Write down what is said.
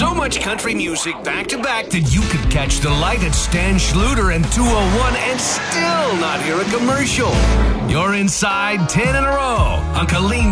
So much country music back to back that you could catch the light at Stan Schluter and 201 and still not hear a commercial. You're inside 10 in a row on Colleen